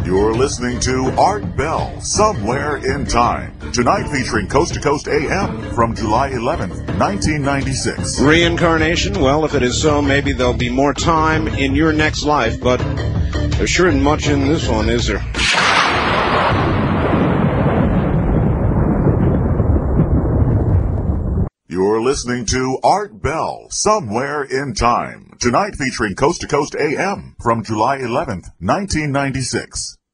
You're listening to Art Bell, Somewhere in Time. Tonight featuring Coast to Coast AM from July 11th, 1996. Reincarnation? Well, if it is so, maybe there'll be more time in your next life, but there sure isn't much in this one, is there? You're listening to Art Bell, Somewhere in Time. Tonight featuring Coast to Coast AM from July 11th, 1996.